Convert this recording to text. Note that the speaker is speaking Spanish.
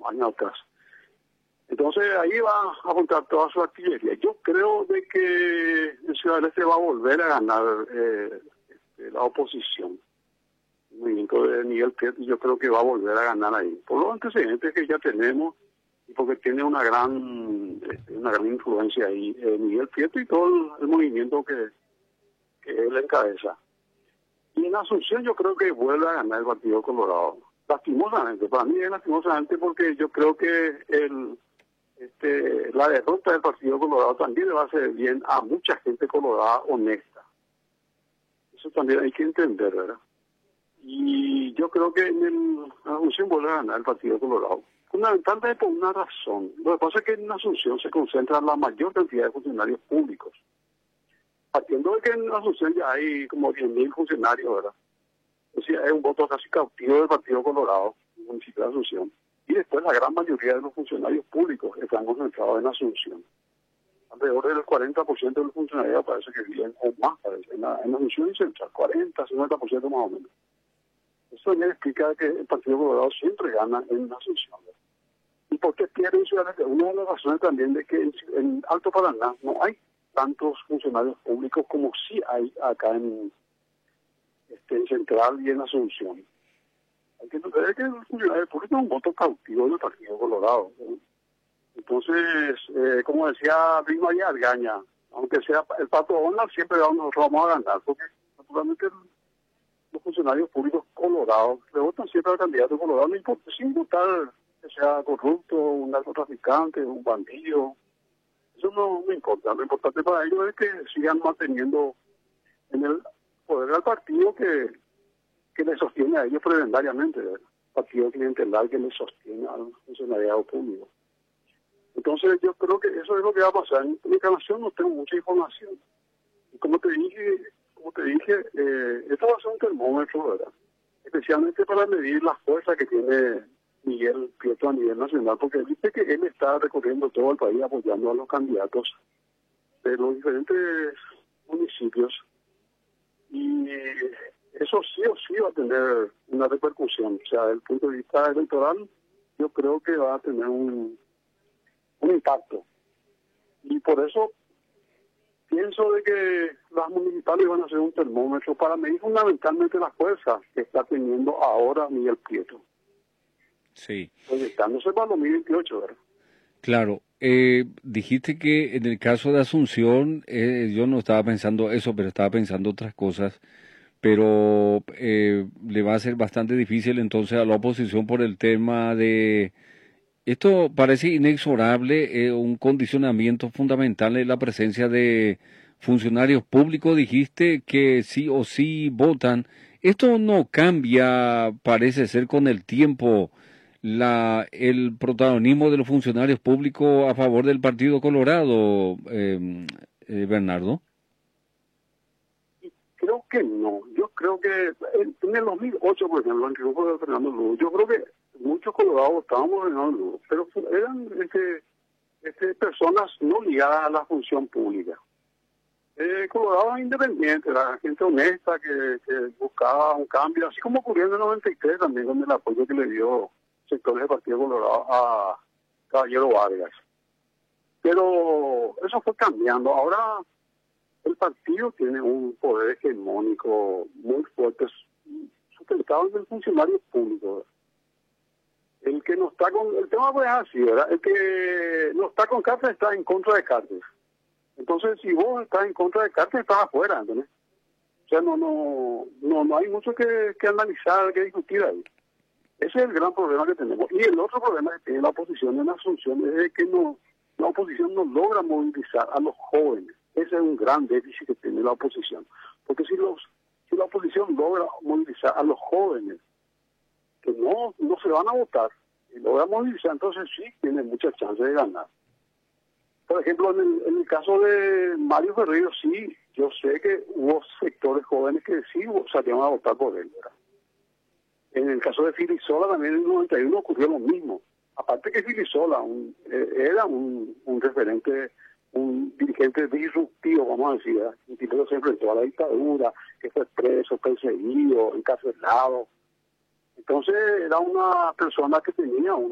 años atrás. Entonces ahí va a juntar toda su artillería. Yo creo de que en Ciudad del Este va a volver a ganar la oposición. El movimiento de Miguel Prieto yo creo que va a volver a ganar ahí. Por los antecedentes que ya tenemos y porque tiene una gran influencia ahí Miguel Prieto y todo el movimiento que él encabeza. Y en Asunción yo creo que vuelve a ganar el Partido Colorado. Lastimosamente, para mí es lastimosamente porque yo creo que la derrota del Partido Colorado también le va a hacer bien a mucha gente colorada honesta. Eso también hay que entender, ¿verdad? Y yo creo que en Asunción vuelve a ganar el Partido Colorado. Fundamentalmente por una razón. Lo que pasa es que en Asunción se concentra la mayor cantidad de funcionarios públicos. Partiendo de que en Asunción ya hay como 10.000 funcionarios, ¿verdad? O sea, es un voto casi cautivo del Partido Colorado, en el municipio de Asunción. Y después la gran mayoría de los funcionarios públicos están concentrados en Asunción. Alrededor del 40% de los funcionarios parece que viven, o más parece, en Asunción y Central, 40, 50% más o menos. Eso también explica que el Partido Colorado siempre gana en Asunción. ¿Y por qué pierde en Ciudad del Este? Una de las razones también de que en Alto Paraná no hay tantos funcionarios públicos como sí hay acá en Central y en Asunción. Hay que entender que el funcionario público es un voto cautivo del Partido Colorado, ¿no? Entonces, como decía Luis María Argaña, aunque sea el Pato Donald, siempre nosotros vamos a ganar, porque naturalmente los funcionarios públicos colorados le votan siempre al candidato colorado, no importa, sin votar que sea corrupto, un narcotraficante, un bandido. Eso no importa. Lo importante para ellos es que sigan manteniendo en el poder al partido que les sostiene a ellos prebendariamente, el partido clientelar que les sostiene al funcionariado público. Entonces yo creo que eso es lo que va a pasar. En mi Encarnación no tengo mucha información. Y como te dije, esto va a ser un termómetro, ¿verdad? Especialmente para medir la fuerza que tiene Miguel Prieto a nivel nacional, porque dice que él está recorriendo todo el país apoyando a los candidatos de los diferentes municipios. Y eso sí o sí va a tener una repercusión. O sea, desde el punto de vista electoral, yo creo que va a tener un impacto. Y por eso pienso de que las municipales van a ser un termómetro para medir fundamentalmente las fuerzas que está teniendo ahora Miguel Prieto. Sí. Proyectándose para 2028, ¿verdad? Claro. Dijiste que en el caso de Asunción, yo no estaba pensando eso, pero estaba pensando otras cosas. Pero le va a ser bastante difícil entonces a la oposición por el tema de... Esto parece inexorable, un condicionamiento fundamental en la presencia de funcionarios públicos, dijiste que sí o sí votan. Esto no cambia, parece ser con el tiempo, el protagonismo de los funcionarios públicos a favor del Partido Colorado, Bernardo. Creo que no. Yo creo que en el 2008, por ejemplo, en el triunfo de Fernando Lugo, yo creo que muchos colorados votábamos por Fernando Lugo, pero eran personas no ligadas a la función pública. Colorados independientes, la gente honesta que buscaba un cambio, así como ocurrió en el 93 también con el apoyo que le dio sectores del Partido Colorado a Caballero Vargas. Pero eso fue cambiando. Ahora el partido tiene un poder hegemónico muy fuerte, sustentado en el funcionario público. El que no está con... El tema pues es así, ¿verdad? El que no está con Cartes está en contra de Cartes. Entonces, si vos estás en contra de Cartes, estás afuera, ¿entendés? O sea, no hay mucho que analizar, que discutir ahí. Ese es el gran problema que tenemos. Y el otro problema que tiene la oposición en Asunción es que la oposición no logra movilizar a los jóvenes. Ese es un gran déficit que tiene la oposición. Porque si la oposición logra movilizar a los jóvenes que no se van a votar, y logra movilizar, entonces sí tiene muchas chances de ganar. Por ejemplo, en el caso de Mario Ferreiro, sí, yo sé que hubo sectores jóvenes que sí salieron a votar por él, ¿verdad? En el caso de Filisola también en el 91 ocurrió lo mismo. Aparte que Filisola era un referente, un dirigente disruptivo, vamos a decir, ¿verdad? Un tipo que se enfrentó a la dictadura, que fue preso, perseguido, encarcelado. Entonces era una persona que tenía